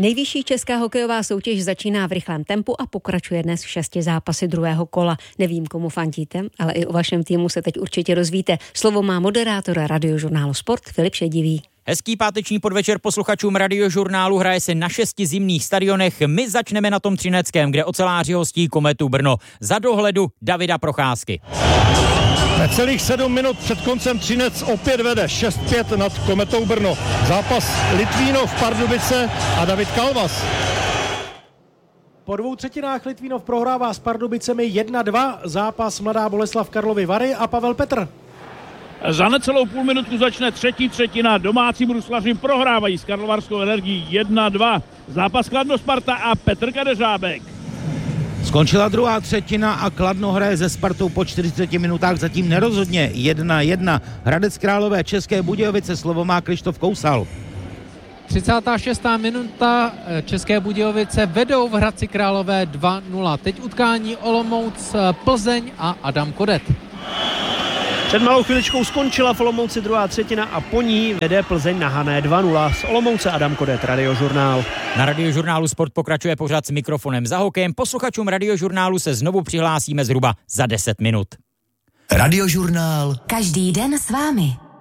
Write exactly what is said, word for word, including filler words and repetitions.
Nejvyšší česká hokejová soutěž začíná v rychlém tempu a pokračuje dnes v šesti zápasy druhého kola. Nevím, komu fandíte, ale i o vašem týmu se teď určitě dozvíte. Slovo má moderátor Radiožurnálu Sport Filip Šedivý. Hezký páteční podvečer posluchačům Radiožurnálu. Hraje se na šesti zimních stadionech. My začneme na tom třineckém, kde oceláři hostí Kometu Brno. Za dohledu Davida Procházky. Necelých sedm minut před koncem Třinec opět vede šest pět nad Kometou Brno. Zápas Litvínov, Pardubice a David Kalvas. Po dvou třetinách Litvínov prohrává s Pardubicemi jedna dva. Zápas Mladá Boleslav Karlovy Vary a Pavel Petr. Za necelou půl minutku začne třetí třetina. Domácí bruslaři prohrávají s Karlovarskou Energií jedna dva. Zápas Kladno Sparta a Petr Kadeřábek. Skončila druhá třetina a Kladno hraje se Spartou po čtyřiceti minutách zatím nerozhodně jedna jedna. Hradec Králové České Budějovice, slovo má Krištof Kousal. třicátá šestá minuta, České Budějovice vedou v Hradci Králové dva nula. Teď utkání Olomouc, Plzeň a Adam Kodet. Před malou chviličkou skončila v Olomouci druhá třetina a po ní vede Plzeň na Hané dva nula. Z Olomouce Adam Kodet, Radiožurnál. Na Radiožurnálu Sport pokračuje pořad s mikrofonem za hokejem. Posluchačům Radiožurnálu se znovu přihlásíme zhruba za deset minut. Radiožurnál. Každý den s vámi.